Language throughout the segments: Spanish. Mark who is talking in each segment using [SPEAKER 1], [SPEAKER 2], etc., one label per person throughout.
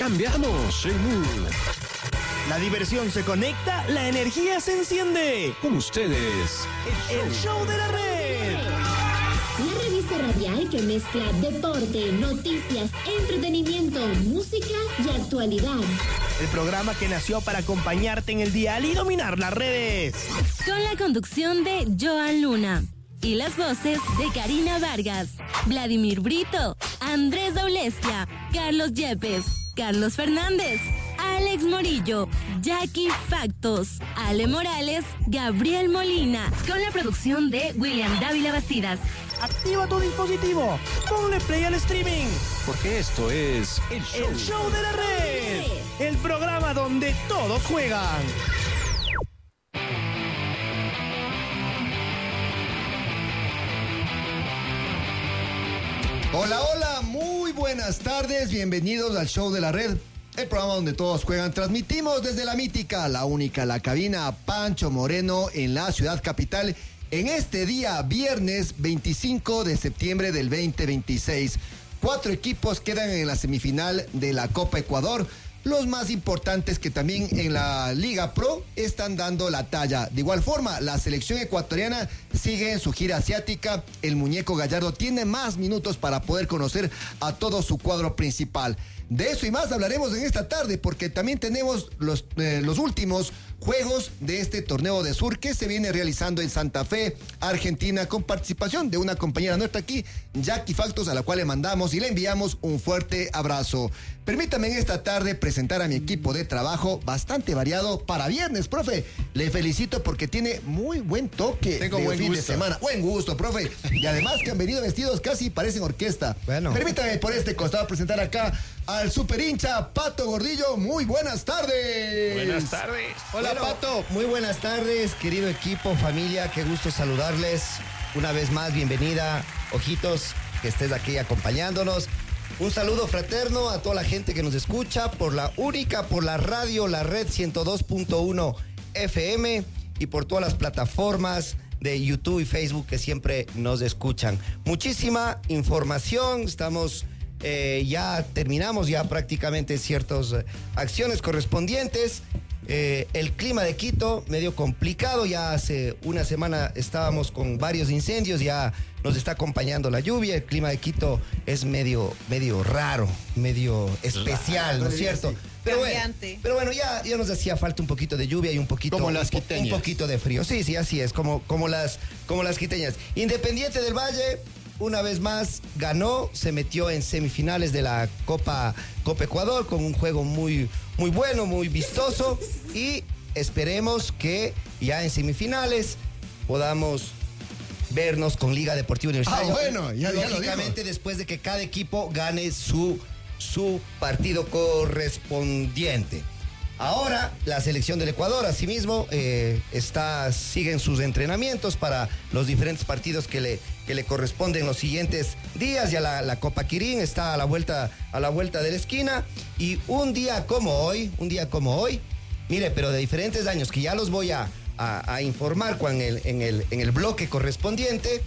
[SPEAKER 1] Cambiamos el mood.
[SPEAKER 2] La diversión se conecta, la energía se enciende.
[SPEAKER 1] Con ustedes,
[SPEAKER 2] el show de la red.
[SPEAKER 3] La revista radial que mezcla deporte, noticias, entretenimiento, música y actualidad.
[SPEAKER 2] El programa que nació para acompañarte en el dial y dominar las redes.
[SPEAKER 4] Con la conducción de Joan Luna y las voces de Karina Vargas, Vladimir Brito, Andrés Daulestia, Carlos Yepes, Carlos Fernández, Alex Morillo, Jackie Factos, Ale Morales, Gabriel Molina, con la producción de William Dávila Bastidas.
[SPEAKER 2] Activa tu dispositivo, ponle play al streaming,
[SPEAKER 1] porque esto es
[SPEAKER 2] el show de la red, el programa donde todos juegan.
[SPEAKER 5] Hola, hola, muy buenas tardes, bienvenidos al show de la red, el programa donde todos juegan. Transmitimos desde la mítica, la única, la cabina Pancho Moreno en la ciudad capital en este día viernes 25 de septiembre del 2026. 4 equipos quedan en la semifinal de la Copa Ecuador, los más importantes que también en la Liga Pro están dando la talla. De igual forma, la selección ecuatoriana sigue en su gira asiática. El muñeco Gallardo tiene más minutos para poder conocer a todo su cuadro principal. De eso y más hablaremos en esta tarde, porque también tenemos los últimos juegos de este torneo de Sur que se viene realizando en Santa Fe, Argentina, con participación de una compañera nuestra aquí, Jackie Factos, a la cual le mandamos y le enviamos un fuerte abrazo. Permítame en esta tarde presentar a mi equipo de trabajo, bastante variado para viernes, profe. Le felicito porque tiene muy buen toque.
[SPEAKER 6] Tengo buen
[SPEAKER 5] fin
[SPEAKER 6] gusto
[SPEAKER 5] de semana. Buen gusto, profe. Y además que han venido vestidos casi parecen orquesta.
[SPEAKER 6] Bueno.
[SPEAKER 5] Permítame por este costado presentar acá al super hincha Pato Gordillo. Muy buenas tardes.
[SPEAKER 1] Buenas tardes.
[SPEAKER 6] Hola, bueno, Pato, muy buenas tardes, querido equipo, familia, qué gusto saludarles. Una vez más, bienvenida, Ojitos, que estés aquí acompañándonos. Un saludo fraterno a toda la gente que nos escucha por la única, por la radio, la red 102.1 FM y por todas las plataformas de YouTube y Facebook que siempre nos escuchan. Muchísima información, estamos... ya terminamos ya prácticamente ciertas acciones correspondientes. El clima de Quito medio complicado, ya hace una semana estábamos con varios incendios, ya nos está acompañando la lluvia. El clima de Quito es medio raro, medio especial, ¿no es cierto? Sí. Pero bueno, ya nos hacía falta un poquito de lluvia y un poquito,
[SPEAKER 5] como las quiteñas,
[SPEAKER 6] un poquito de frío. Sí, así es, como las quiteñas. Independiente del Valle, una vez más ganó, se metió en semifinales de la Copa Ecuador con un juego muy bueno, muy vistoso, y esperemos que ya en semifinales podamos vernos con Liga Deportiva Universitaria.
[SPEAKER 5] Bueno, ya
[SPEAKER 6] lógicamente después de que cada equipo gane su partido correspondiente. Ahora, la selección del Ecuador, asimismo, sigue en sus entrenamientos para los diferentes partidos que le corresponden los siguientes días. Ya la Copa Quirín está a la vuelta de la esquina. Y un día como hoy, mire, pero de diferentes años, que ya los voy a informar en el bloque correspondiente.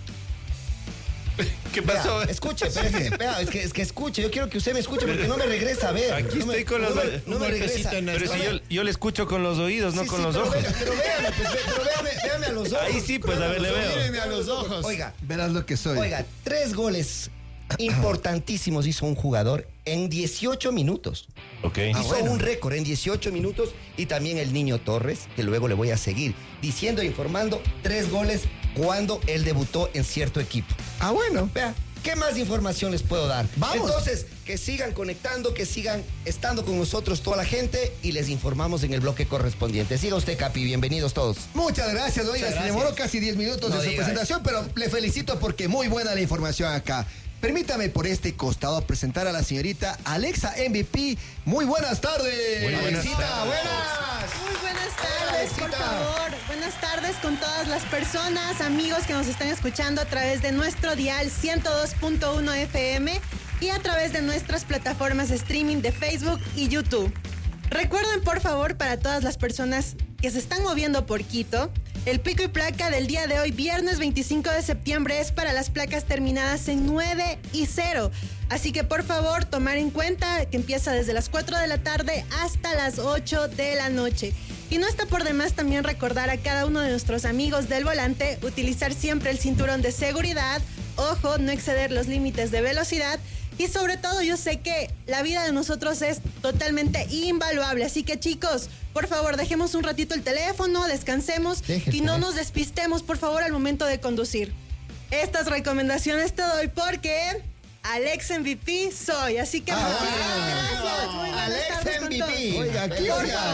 [SPEAKER 1] ¿Qué pasó?
[SPEAKER 6] Vea, escuche, es que escuche. Yo quiero que usted me escuche porque no me regresa a ver.
[SPEAKER 1] Aquí estoy con los oídos.
[SPEAKER 6] No me regresa.
[SPEAKER 1] Pero si yo le escucho con los oídos, no con los ojos.
[SPEAKER 6] Pero véame a los ojos.
[SPEAKER 1] Ahí sí, pues a ver, le veo.
[SPEAKER 5] Míreme a los ojos.
[SPEAKER 6] Oiga,
[SPEAKER 5] verás lo que soy.
[SPEAKER 6] Oiga, 3 goles importantísimos hizo un jugador en 18 minutos.
[SPEAKER 1] Okay.
[SPEAKER 6] Hizo un récord en 18 minutos. Y también el Niño Torres, que luego le voy a seguir diciendo e informando, 3 goles cuando él debutó en cierto equipo.
[SPEAKER 5] Bueno.
[SPEAKER 6] Vea, ¿qué más información les puedo dar?
[SPEAKER 5] Vamos.
[SPEAKER 6] Entonces, que sigan conectando, que sigan estando con nosotros toda la gente y les informamos en el bloque correspondiente. Siga usted, Capi, bienvenidos todos.
[SPEAKER 5] Muchas gracias, oiga, se demoró casi 10 minutos de su presentación, pero le felicito porque muy buena la información acá. Permítame por este costado presentar a la señorita Alexa MVP. Muy buenas tardes.
[SPEAKER 6] Alexita,
[SPEAKER 5] buenas.
[SPEAKER 7] Muy buenas tardes, por favor. Buenas tardes con todas las personas, amigos que nos están escuchando a través de nuestro dial 102.1 FM y a través de nuestras plataformas de streaming de Facebook y YouTube. Recuerden, por favor, para todas las personas que se están moviendo por Quito. El pico y placa del día de hoy, viernes 25 de septiembre, es para las placas terminadas en 9 y 0. Así que por favor, tomar en cuenta que empieza desde las 4 de la tarde hasta las 8 de la noche. Y no está por demás también recordar a cada uno de nuestros amigos del volante utilizar siempre el cinturón de seguridad, ojo, no exceder los límites de velocidad. Y sobre todo, yo sé que la vida de nosotros es totalmente invaluable. Así que, chicos, por favor, dejemos un ratito el teléfono, descansemos y no nos despistemos, por favor, al momento de conducir. Estas recomendaciones te doy porque Alex MVP soy. Así que, gracias. Muy buenas tardes con todos.
[SPEAKER 5] Oiga, aquí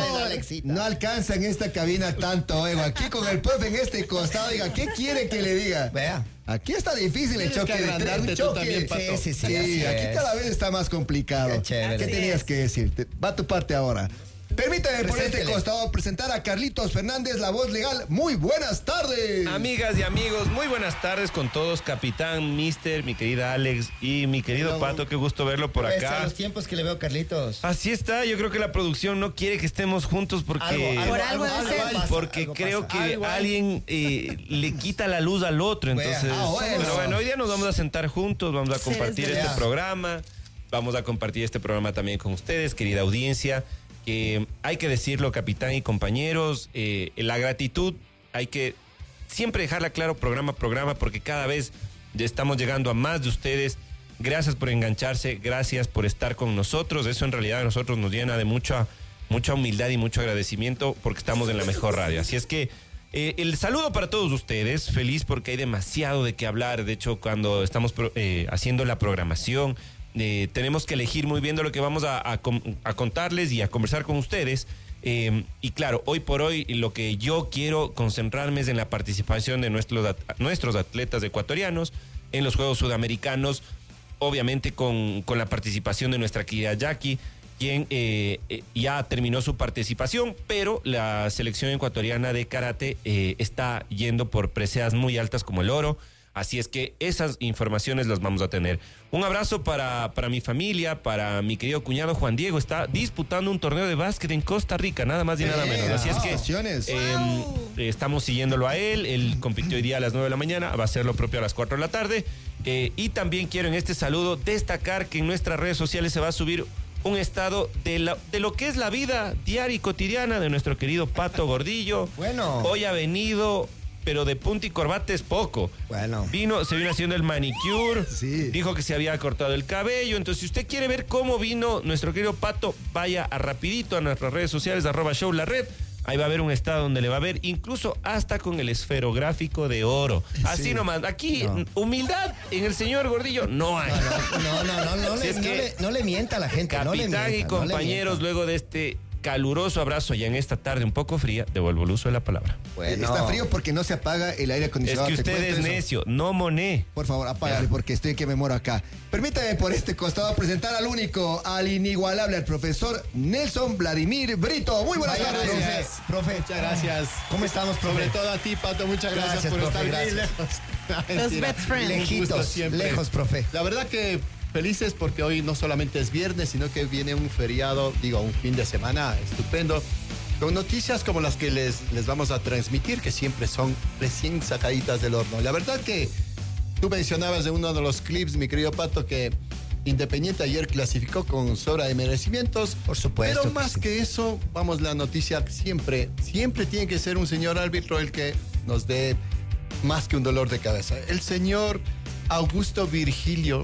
[SPEAKER 5] no alcanza en esta cabina tanto ego. Aquí con el profe en este costado, oiga, ¿qué quiere que le diga?
[SPEAKER 6] Vea.
[SPEAKER 5] Aquí está difícil el choque de tres. Un choque. Sí, aquí cada vez está más complicado.
[SPEAKER 6] Qué chévere.
[SPEAKER 5] ¿Qué tenías que decirte? Va tu parte ahora. Permítame por este
[SPEAKER 6] Preséntele.
[SPEAKER 5] costado presentar a Carlitos Fernández, la voz legal. Muy buenas tardes.
[SPEAKER 1] Amigas y amigos, muy buenas tardes con todos, capitán, mister, mi querida Alex y mi querido
[SPEAKER 6] Hello.
[SPEAKER 1] Pato, qué gusto verlo por
[SPEAKER 6] Pese a
[SPEAKER 1] acá.
[SPEAKER 6] los tiempos que le veo, Carlitos.
[SPEAKER 1] Así está, yo creo que la producción no quiere que estemos juntos porque
[SPEAKER 7] Por algo debe ser.
[SPEAKER 6] pasa,
[SPEAKER 1] porque
[SPEAKER 6] algo
[SPEAKER 1] creo
[SPEAKER 6] pasa.
[SPEAKER 1] que
[SPEAKER 6] Algo hay.
[SPEAKER 1] alguien le quita la luz al otro, entonces.
[SPEAKER 5] bueno.
[SPEAKER 1] Pero bueno, hoy día nos vamos a sentar juntos, vamos a compartir
[SPEAKER 7] desde
[SPEAKER 1] este
[SPEAKER 6] ya.
[SPEAKER 1] programa, vamos a compartir este programa también con ustedes, querida audiencia. Que hay que decirlo, capitán y compañeros, la gratitud hay que siempre dejarla claro programa a programa porque cada vez estamos llegando a más de ustedes. Gracias por engancharse, gracias por estar con nosotros. Eso en realidad a nosotros nos llena de mucha humildad y mucho agradecimiento porque estamos en la mejor radio. Así es que el saludo para todos ustedes, feliz porque hay demasiado de qué hablar. De hecho, cuando estamos haciendo la programación, tenemos que elegir muy bien de lo que vamos a contarles y a conversar con ustedes. Y claro, hoy por hoy lo que yo quiero concentrarme es en la participación de nuestros atletas ecuatorianos en los Juegos Sudamericanos, obviamente con la participación de nuestra querida Jackie, quien ya terminó su participación, pero la selección ecuatoriana de karate está yendo por preseas muy altas como el oro. Así es que esas informaciones las vamos a tener. Un abrazo para mi familia, para mi querido cuñado Juan Diego. Está disputando un torneo de básquet en Costa Rica, nada más y nada menos. Así es que estamos siguiéndolo a él. Él compitió hoy día a las 9 de la mañana, va a hacer lo propio a las 4 de la tarde. Y también quiero en este saludo destacar que en nuestras redes sociales se va a subir un estado de lo que es la vida diaria y cotidiana de nuestro querido Pato Gordillo.
[SPEAKER 6] Bueno.
[SPEAKER 1] Hoy ha venido, pero de punta y corbata es poco.
[SPEAKER 6] Bueno.
[SPEAKER 1] Se vino haciendo el manicure,
[SPEAKER 5] Sí.
[SPEAKER 1] dijo que se había cortado el cabello. Entonces, si usted quiere ver cómo vino nuestro querido Pato, vaya rapidito a nuestras redes sociales, @showlared. Ahí va a haber un estado donde le va a ver, incluso hasta con el esferográfico de oro. Así
[SPEAKER 5] Sí.
[SPEAKER 1] nomás. Aquí,
[SPEAKER 6] No.
[SPEAKER 1] humildad en el señor Gordillo no hay.
[SPEAKER 6] No,
[SPEAKER 1] Si es que
[SPEAKER 6] no le mienta a la gente. no le
[SPEAKER 1] Capitán
[SPEAKER 6] mienta,
[SPEAKER 1] y
[SPEAKER 6] no le
[SPEAKER 1] compañeros,
[SPEAKER 6] mienta.
[SPEAKER 1] luego de este caluroso abrazo ya en esta tarde un poco fría, devuelvo el uso de la palabra.
[SPEAKER 6] Bueno.
[SPEAKER 5] Está frío porque no se apaga el aire
[SPEAKER 1] Es
[SPEAKER 5] acondicionado.
[SPEAKER 1] que
[SPEAKER 5] ¿te
[SPEAKER 1] usted
[SPEAKER 5] cuento
[SPEAKER 1] es
[SPEAKER 5] eso?
[SPEAKER 1] necio, no moné.
[SPEAKER 5] Por favor, apágale porque estoy que me muero acá. Permítame por este costado presentar al único, al inigualable, al profesor Nelson Vladimir Brito. Muy buenas
[SPEAKER 6] Vaya,
[SPEAKER 5] tardes.
[SPEAKER 6] profe.
[SPEAKER 8] Muchas gracias.
[SPEAKER 6] ¿Cómo estamos, profe?
[SPEAKER 8] Sobre todo a ti, Pato, muchas gracias,
[SPEAKER 6] Gracias,
[SPEAKER 8] por
[SPEAKER 6] profe,
[SPEAKER 8] estar bien
[SPEAKER 6] gracias.
[SPEAKER 8] lejos.
[SPEAKER 7] Los
[SPEAKER 8] Mentira.
[SPEAKER 7] best friends.
[SPEAKER 8] Un gusto
[SPEAKER 6] Lejitos,
[SPEAKER 8] siempre.
[SPEAKER 6] lejos, profe.
[SPEAKER 8] La verdad que felices porque hoy no solamente es viernes, sino que viene un feriado, un fin de semana estupendo, con noticias como las que les vamos a transmitir, que siempre son recién sacaditas del horno. La verdad que tú mencionabas en uno de los clips, mi querido Pato, que Independiente ayer clasificó con sobra de merecimientos.
[SPEAKER 6] Por supuesto
[SPEAKER 8] Pero
[SPEAKER 6] que
[SPEAKER 8] más
[SPEAKER 6] sí.
[SPEAKER 8] que eso, vamos, la noticia siempre tiene que ser un señor árbitro el que nos dé más que un dolor de cabeza. El señor Augusto Virgilio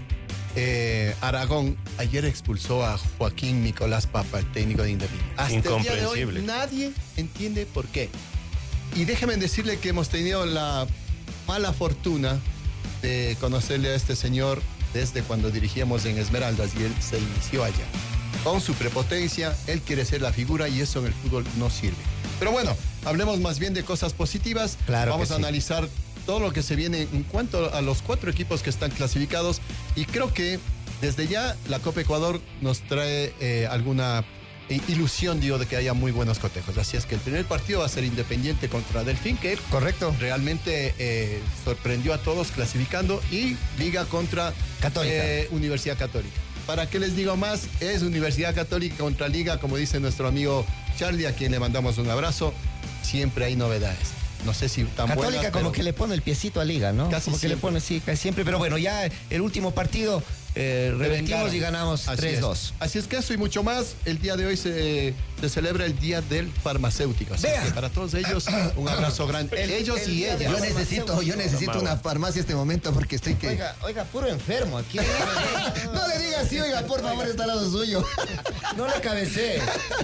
[SPEAKER 8] Aragón ayer expulsó a Joaquín Nicolás Papa, el técnico de Independiente. Hasta el día de hoy
[SPEAKER 1] Incomprensible.
[SPEAKER 8] nadie entiende por qué. Y déjenme decirle que hemos tenido la mala fortuna de conocerle a este señor desde cuando dirigíamos en Esmeraldas y él se inició allá. Con su prepotencia, él quiere ser la figura y eso en el fútbol no sirve. Pero bueno, hablemos más bien de cosas positivas.
[SPEAKER 6] Claro
[SPEAKER 8] Vamos
[SPEAKER 6] que
[SPEAKER 8] a
[SPEAKER 6] sí.
[SPEAKER 8] analizar todo lo que se viene en cuanto a los 4 equipos que están clasificados y creo que desde ya la Copa Ecuador nos trae alguna ilusión, de que haya muy buenos cotejos. Así es que el primer partido va a ser Independiente contra Delfín, que
[SPEAKER 6] Correcto.
[SPEAKER 8] realmente sorprendió a todos clasificando, y Liga contra
[SPEAKER 6] Católica.
[SPEAKER 8] Universidad Católica. ¿Para qué les digo más? Es Universidad Católica contra Liga, como dice nuestro amigo Charlie, a quien le mandamos un abrazo. Siempre hay novedades. No sé si tan
[SPEAKER 6] Católica
[SPEAKER 8] buenas,
[SPEAKER 6] como
[SPEAKER 8] pero
[SPEAKER 6] que le pone el piecito a Liga, ¿no?
[SPEAKER 8] Casi
[SPEAKER 6] como que le
[SPEAKER 8] siempre.
[SPEAKER 6] pone, sí, casi siempre. Pero bueno, ya el último partido revertimos y ganamos
[SPEAKER 8] Así
[SPEAKER 6] 3-2.
[SPEAKER 8] es. Así es que eso y mucho más. El día de hoy se celebra el Día del Farmacéutico. Así
[SPEAKER 6] Vea.
[SPEAKER 8] que para todos ellos, un abrazo grande. Ellos
[SPEAKER 6] el
[SPEAKER 8] y
[SPEAKER 6] día de
[SPEAKER 8] ellas.
[SPEAKER 5] Yo necesito una farmacia este momento porque estoy que...
[SPEAKER 6] Oiga, puro enfermo aquí.
[SPEAKER 5] No le diga así, oiga, por favor, está al lado suyo.
[SPEAKER 6] No le cabecé.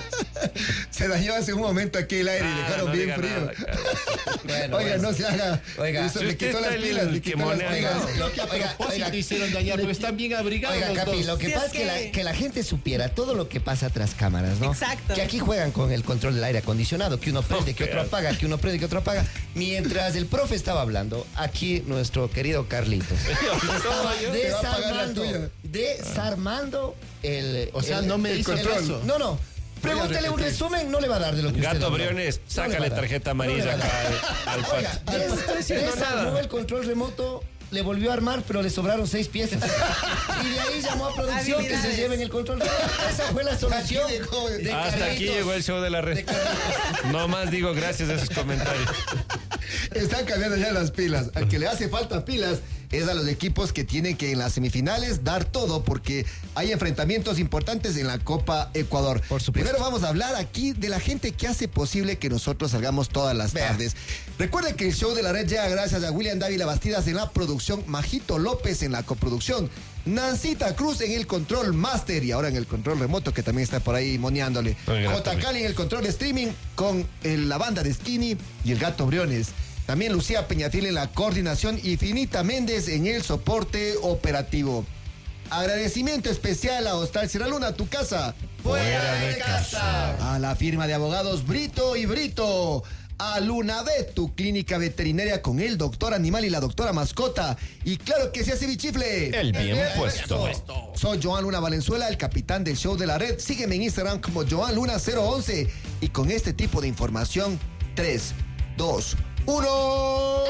[SPEAKER 5] Se dañó hace un momento aquí el aire y dejaron
[SPEAKER 1] no
[SPEAKER 5] bien
[SPEAKER 1] diga
[SPEAKER 5] frío.
[SPEAKER 1] nada,
[SPEAKER 6] Bueno,
[SPEAKER 5] Oiga, no se haga.
[SPEAKER 6] Oiga,
[SPEAKER 5] Eso,
[SPEAKER 1] si
[SPEAKER 5] le
[SPEAKER 1] usted
[SPEAKER 5] quitó las
[SPEAKER 1] está
[SPEAKER 5] pilas, le
[SPEAKER 1] el
[SPEAKER 5] quitó
[SPEAKER 1] que
[SPEAKER 5] las
[SPEAKER 1] monea,
[SPEAKER 5] pilas.
[SPEAKER 1] no.
[SPEAKER 8] Lo que a propósito hicieron dañar, porque están bien abrigados
[SPEAKER 6] Oiga,
[SPEAKER 8] los
[SPEAKER 6] Capi,
[SPEAKER 8] dos.
[SPEAKER 6] lo que
[SPEAKER 7] Sí,
[SPEAKER 6] pasa
[SPEAKER 7] es
[SPEAKER 6] es que la gente supiera todo lo que pasa tras cámaras, ¿no?
[SPEAKER 7] Exacto.
[SPEAKER 6] Que aquí juegan con el control del aire acondicionado, que uno prende, que otro apaga, que uno prende, que otro apaga. Mientras el profe estaba hablando, aquí nuestro querido Carlitos estaba
[SPEAKER 5] Te va a pagar la
[SPEAKER 6] desarmando,
[SPEAKER 5] tuya.
[SPEAKER 6] desarmando el...
[SPEAKER 8] O sea,
[SPEAKER 6] el-
[SPEAKER 8] no me
[SPEAKER 6] el
[SPEAKER 8] hizo
[SPEAKER 6] control.
[SPEAKER 8] caso.
[SPEAKER 6] No. Pregúntele un resumen, no le va a dar de lo que usted
[SPEAKER 1] Gato
[SPEAKER 6] habló.
[SPEAKER 1] Briones,
[SPEAKER 6] No le
[SPEAKER 1] sácale
[SPEAKER 6] va a dar.
[SPEAKER 1] tarjeta
[SPEAKER 6] No le
[SPEAKER 1] amarilla
[SPEAKER 6] va a
[SPEAKER 1] acá
[SPEAKER 6] dar.
[SPEAKER 1] al
[SPEAKER 6] Oiga,
[SPEAKER 1] diciendo
[SPEAKER 6] desarmó
[SPEAKER 1] nada.
[SPEAKER 6] el control remoto, le volvió a armar, pero le sobraron 6 piezas. Y de ahí llamó a producción que se
[SPEAKER 7] Habilidades.
[SPEAKER 6] lleven el control remoto. Esa fue la solución.
[SPEAKER 5] Aquí dejó-
[SPEAKER 6] de
[SPEAKER 1] Hasta aquí
[SPEAKER 6] Carlitos.
[SPEAKER 1] llegó el show de la red.
[SPEAKER 6] De Carlitos.
[SPEAKER 1] No más digo gracias a esos comentarios.
[SPEAKER 5] Están cambiando ya las pilas. Al que le hace falta pilas es a los equipos que tienen que en las semifinales dar todo porque hay enfrentamientos importantes en la Copa Ecuador.
[SPEAKER 6] Por supuesto.
[SPEAKER 5] Primero vamos a hablar aquí de la gente que hace posible que nosotros salgamos todas las
[SPEAKER 6] Vea.
[SPEAKER 5] tardes. Recuerde que el show de la red llega gracias a William Dávila Bastidas en la producción, Majito López en la coproducción, Nancita Cruz en el control master y ahora en el control remoto que también está por ahí moneándole.
[SPEAKER 1] Muy grato,
[SPEAKER 5] J. Cali en el control de streaming con la banda de Skinny y el Gato Briones. También Lucía Peñafiel en la coordinación y Finita Méndez en el soporte operativo. Agradecimiento especial a Hostal Sierra Luna, tu casa.
[SPEAKER 1] Fuera de
[SPEAKER 5] casa. A la firma de abogados Brito y Brito. A Lunavet, tu clínica veterinaria con el doctor animal y la doctora mascota. Y claro que se hace bichifle.
[SPEAKER 1] El bien puesto.
[SPEAKER 5] Soy Joan Luna Valenzuela, el capitán del show de la red. Sígueme en Instagram como Joan Luna 011. Y con este tipo de información, 3, 2, 1.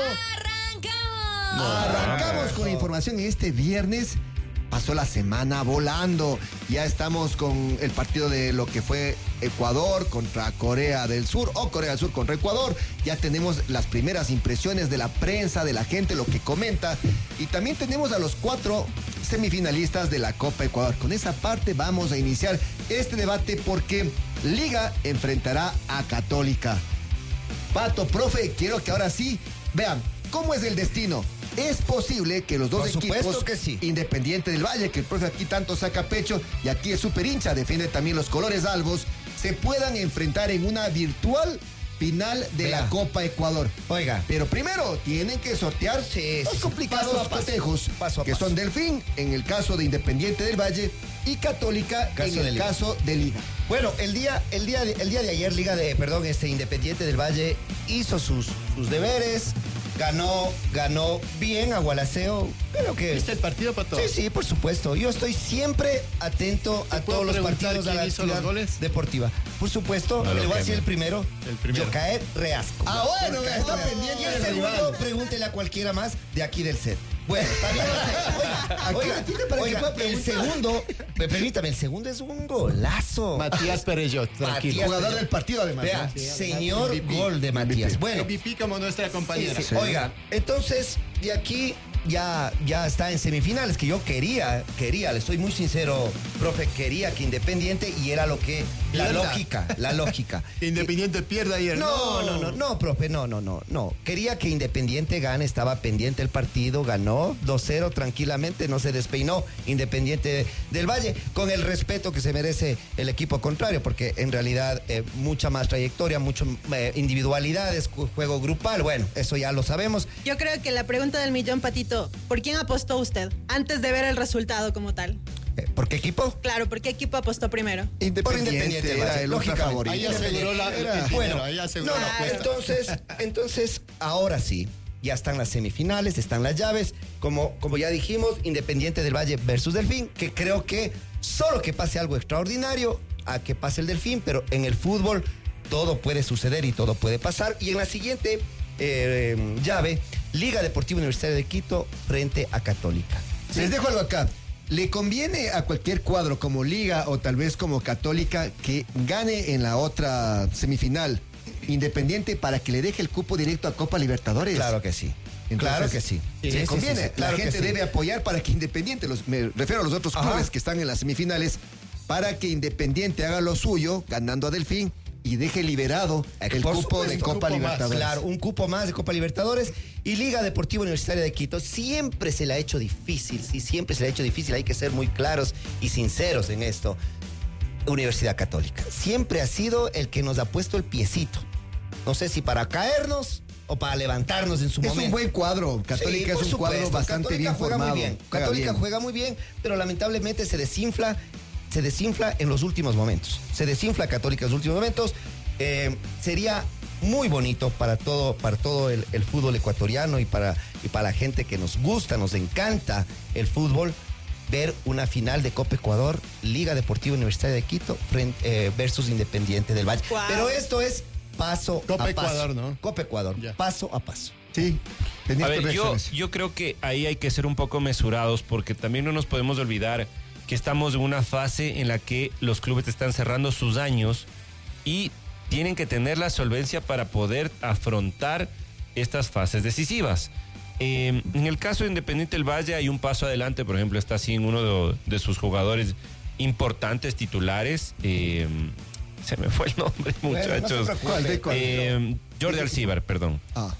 [SPEAKER 5] Arrancamos con la información en este viernes. Pasó la semana volando. Ya estamos con el partido de lo que fue Ecuador contra Corea del Sur o Corea del Sur contra Ecuador. Ya tenemos las primeras impresiones de la prensa, de la gente, lo que comenta. Y también tenemos a los 4 semifinalistas de la Copa Ecuador. Con esa parte vamos a iniciar este debate porque Liga enfrentará a Católica. Pato, profe, quiero que ahora sí vean cómo es el destino. Es posible que los dos
[SPEAKER 6] Por supuesto
[SPEAKER 5] equipos,
[SPEAKER 6] que sí.
[SPEAKER 5] Independiente del Valle, que el profe aquí tanto saca pecho y aquí es súper hincha, defiende también los colores albos, se puedan enfrentar en una virtual final de
[SPEAKER 6] Vea.
[SPEAKER 5] la Copa Ecuador.
[SPEAKER 6] Oiga.
[SPEAKER 5] Pero primero tienen que sortear
[SPEAKER 6] Sí,
[SPEAKER 5] los
[SPEAKER 6] sí,
[SPEAKER 5] complicados
[SPEAKER 6] paso a paso.
[SPEAKER 5] cotejos,
[SPEAKER 6] Paso a
[SPEAKER 5] que
[SPEAKER 6] paso.
[SPEAKER 5] son Delfín en el caso de Independiente del Valle y Católica
[SPEAKER 6] Caso
[SPEAKER 5] en
[SPEAKER 6] de
[SPEAKER 5] el
[SPEAKER 6] Liga.
[SPEAKER 5] caso de Liga.
[SPEAKER 6] Bueno, el día de ayer, Independiente del Valle hizo sus deberes, ganó bien a Gualaceo. Creo que.
[SPEAKER 8] ¿Viste el partido, Pato?
[SPEAKER 6] Sí, por supuesto. Yo estoy siempre atento a
[SPEAKER 8] puedo
[SPEAKER 6] todos los
[SPEAKER 8] preguntar
[SPEAKER 6] partidos de
[SPEAKER 8] quién
[SPEAKER 6] la
[SPEAKER 8] hizo los
[SPEAKER 6] actividad
[SPEAKER 8] goles?
[SPEAKER 6] deportiva. Por supuesto,
[SPEAKER 1] No lo
[SPEAKER 6] le voy a
[SPEAKER 1] queme.
[SPEAKER 6] decir el primero.
[SPEAKER 8] El primero.
[SPEAKER 6] Jocaer Reasco.
[SPEAKER 5] Ah, bueno,
[SPEAKER 6] Jocaer
[SPEAKER 5] está
[SPEAKER 6] Reasco.
[SPEAKER 5] pendiente
[SPEAKER 6] Y el
[SPEAKER 5] del
[SPEAKER 6] segundo,
[SPEAKER 5] rival.
[SPEAKER 6] pregúntele a cualquiera más de aquí del set. Bueno, también
[SPEAKER 5] Aquí la tiene para que pueda
[SPEAKER 6] el
[SPEAKER 5] preguntar.
[SPEAKER 6] segundo, permítame, el segundo es un golazo.
[SPEAKER 8] Matías Perello, tranquilo.
[SPEAKER 6] Matías
[SPEAKER 5] Jugador del partido además.
[SPEAKER 6] Vea,
[SPEAKER 5] ¿no?
[SPEAKER 6] señor
[SPEAKER 8] MVP.
[SPEAKER 6] gol de Matías. Bueno,
[SPEAKER 8] MVP como nuestra compañera.
[SPEAKER 6] sí. Oiga, entonces de aquí ya está en semifinales, que yo quería, le soy muy sincero, profe, quería que Independiente y era lo que, la
[SPEAKER 8] Pierda.
[SPEAKER 6] lógica.
[SPEAKER 8] Que Independiente pierda ayer.
[SPEAKER 6] No, profe, no. Quería que Independiente gane, estaba pendiente el partido, ganó 2-0 tranquilamente, no se despeinó Independiente del Valle, con el respeto que se merece el equipo contrario, porque en realidad mucha más trayectoria, mucho individualidades, juego grupal, bueno, eso ya lo sabemos.
[SPEAKER 7] Yo creo que la pregunta del millón, Patito, ¿por quién apostó usted antes de ver el resultado como tal?
[SPEAKER 6] ¿Por qué equipo?
[SPEAKER 7] Claro, ¿por qué equipo apostó primero?
[SPEAKER 6] Por Independiente,
[SPEAKER 5] era
[SPEAKER 6] Valle,
[SPEAKER 5] el ultra
[SPEAKER 6] lógicamente.
[SPEAKER 5] favorito.
[SPEAKER 8] Ahí aseguró la.
[SPEAKER 6] Bueno,
[SPEAKER 8] ahí aseguró
[SPEAKER 6] no,
[SPEAKER 8] la apuesta.
[SPEAKER 6] entonces, ahora sí, ya están las semifinales, están las llaves, como ya dijimos, Independiente del Valle versus Delfín, que creo que solo que pase algo extraordinario a que pase el Delfín, pero en el fútbol todo puede suceder y todo puede pasar. Y en la siguiente llave, Liga Deportiva Universitaria de Quito frente a Católica.
[SPEAKER 5] Les dejo algo acá. ¿Le conviene a cualquier cuadro como Liga o tal vez como Católica que gane en la otra semifinal Independiente para que le deje el cupo directo a Copa Libertadores?
[SPEAKER 6] Claro que sí.
[SPEAKER 5] Entonces,
[SPEAKER 6] claro que sí.
[SPEAKER 5] Le conviene.
[SPEAKER 6] Claro
[SPEAKER 5] la gente debe apoyar para que Independiente, me refiero a los otros clubes que están en las semifinales, para que Independiente haga lo suyo, ganando a Delfín, y deje liberado el cupo de Copa Libertadores.
[SPEAKER 6] Claro, un cupo más de Copa Libertadores. Y Liga Deportiva Universitaria de Quito siempre se le ha hecho difícil, siempre se le ha hecho difícil. Hay que ser muy claros y sinceros en esto. Universidad Católica siempre ha sido el que nos ha puesto el piecito. No sé si para caernos o para levantarnos en su momento.
[SPEAKER 5] Es un buen cuadro. Católica es un cuadro bastante
[SPEAKER 6] Católica
[SPEAKER 5] bien
[SPEAKER 6] juega
[SPEAKER 5] formado.
[SPEAKER 6] Muy bien. Católica juega muy bien, pero lamentablemente se desinfla en los últimos momentos. Se desinfla Católica en los últimos momentos. Sería muy bonito para todo el fútbol ecuatoriano y para la gente que nos gusta, nos encanta el fútbol, ver una final de Copa Ecuador, Liga Deportiva Universitaria de Quito versus Independiente del Valle.
[SPEAKER 7] Wow.
[SPEAKER 6] Pero esto es paso
[SPEAKER 8] Copa
[SPEAKER 6] a paso.
[SPEAKER 8] Ecuador, ¿no?
[SPEAKER 6] Copa Ecuador,
[SPEAKER 8] Ya.
[SPEAKER 6] paso a paso.
[SPEAKER 5] Sí.
[SPEAKER 1] A ver, yo creo que ahí hay que ser un poco mesurados porque también no nos podemos olvidar que estamos en una fase en la que los clubes están cerrando sus años y tienen que tener la solvencia para poder afrontar estas fases decisivas. En el caso de Independiente del Valle hay un paso adelante, por ejemplo, está sin uno de sus jugadores importantes, titulares. Se me fue el nombre, muchachos. Jordi Alcíbar, perdón.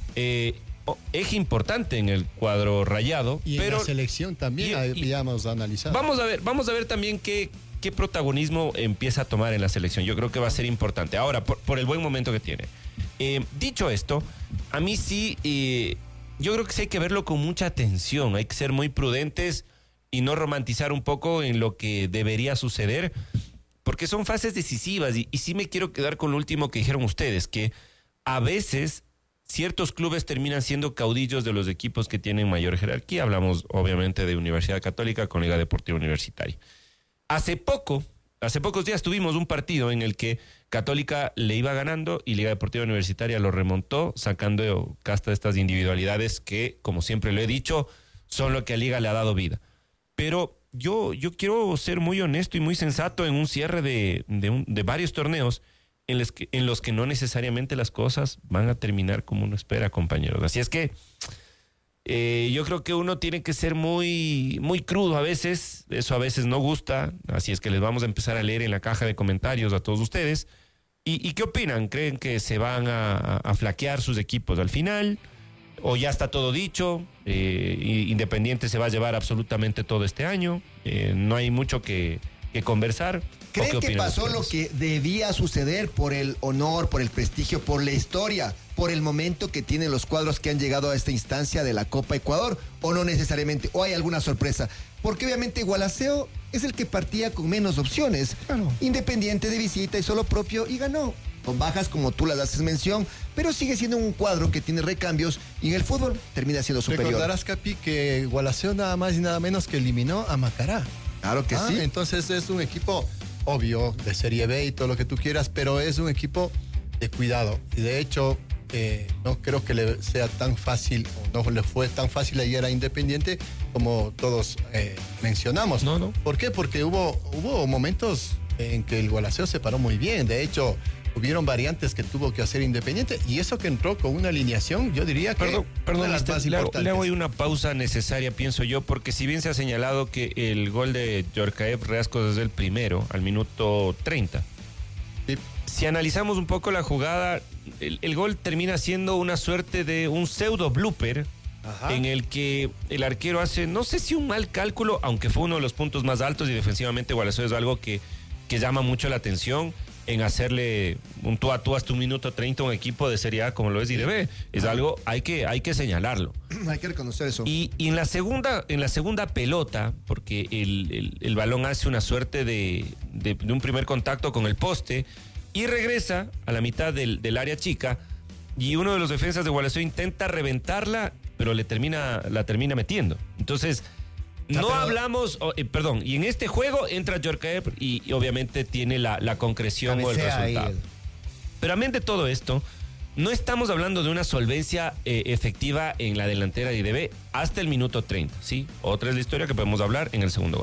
[SPEAKER 1] Eje importante en el cuadro rayado.
[SPEAKER 8] Y
[SPEAKER 1] pero
[SPEAKER 8] en la selección también habíamos analizado.
[SPEAKER 1] Vamos a ver también qué protagonismo empieza a tomar en la selección. Yo creo que va a ser importante. Ahora, por el buen momento que tiene. Dicho esto, a mí sí, yo creo que sí hay que verlo con mucha atención. Hay que ser muy prudentes y no romantizar un poco en lo que debería suceder, porque son fases decisivas. Y sí me quiero quedar con lo último que dijeron ustedes, que a veces ciertos clubes terminan siendo caudillos de los equipos que tienen mayor jerarquía. Hablamos obviamente de Universidad Católica con Liga Deportiva Universitaria. Hace pocos días tuvimos un partido en el que Católica le iba ganando y Liga Deportiva Universitaria lo remontó, sacando casta de estas individualidades que, como siempre lo he dicho, son lo que a Liga le ha dado vida. Pero yo quiero ser muy honesto y muy sensato en un cierre de varios torneos en los que no necesariamente las cosas van a terminar como uno espera, compañeros. Así es que yo creo que uno tiene que ser muy, muy crudo a veces. Eso a veces no gusta. Así es que les vamos a empezar a leer en la caja de comentarios a todos ustedes. ¿Y qué opinan? ¿Creen que se van a flaquear sus equipos al final? ¿O ya está todo dicho? Independiente se va a llevar absolutamente todo este año. No hay mucho que conversar.
[SPEAKER 5] ¿Creen que pasó lo que debía suceder por el honor, por el prestigio, por la historia, por el momento que tienen los cuadros que han llegado a esta instancia de la Copa Ecuador? ¿O no necesariamente? ¿O hay alguna sorpresa? Porque obviamente Gualaceo es el que partía con menos opciones.
[SPEAKER 6] Claro.
[SPEAKER 5] Independiente de visita y solo propio y ganó. Con bajas como tú las haces mención, pero sigue siendo un cuadro que tiene recambios y en el fútbol termina siendo superior.
[SPEAKER 8] Recordarás, Capi, que Gualaceo nada más y nada menos que eliminó a Macará.
[SPEAKER 5] Claro que sí.
[SPEAKER 8] Entonces es un equipo, obvio, de Serie B y todo lo que tú quieras, pero es un equipo de cuidado. Y de hecho, no creo que le sea tan fácil, o no le fue tan fácil ayer a Independiente como todos mencionamos.
[SPEAKER 1] No.
[SPEAKER 8] ¿Por qué? Porque hubo momentos en que el Gualaceo se paró muy bien. De hecho, hubieron variantes que tuvo que hacer Independiente y eso que entró con una alineación, yo diría que
[SPEAKER 1] Perdón,
[SPEAKER 8] las más
[SPEAKER 1] le
[SPEAKER 8] importantes.
[SPEAKER 1] hago ahí una pausa necesaria, pienso yo, porque si bien se ha señalado que el gol de Yorkaev Reascos es el primero, al minuto 30.
[SPEAKER 8] Sí.
[SPEAKER 1] Si analizamos un poco la jugada, el gol termina siendo una suerte de un pseudo blooper. Ajá. En el que el arquero hace, no sé si un mal cálculo, aunque fue uno de los puntos más altos y defensivamente Gualaceo es algo que llama mucho la atención, en hacerle un tú a tú hasta un minuto 30 a un equipo de Serie A como lo es IDB. Es algo, hay que señalarlo.
[SPEAKER 5] Hay que reconocer eso.
[SPEAKER 1] Y en la segunda pelota, porque el balón hace una suerte de un primer contacto con el poste y regresa a la mitad del área chica y uno de los defensas de Gualaceo intenta reventarla, pero la termina metiendo. Entonces, hablamos, y en este juego entra Yorkaev y obviamente tiene la concreción o el resultado. Pero amén de todo esto, no estamos hablando de una solvencia efectiva en la delantera de IDB hasta el minuto 30, ¿sí? Otra es la historia que podemos hablar en el segundo gol.